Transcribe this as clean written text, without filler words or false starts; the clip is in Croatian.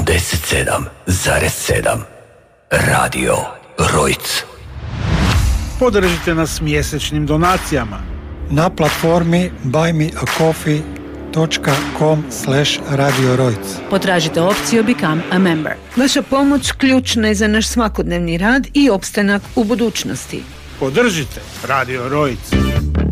87,7 Radio Rojc. Podržite nas mjesečnim donacijama na platformi buymeacoffee.com/Radio Rojc. Potražite opciju Become a Member. Vaša pomoć ključna je za naš svakodnevni rad i opstanak u budućnosti. Podržite Radio Rojc.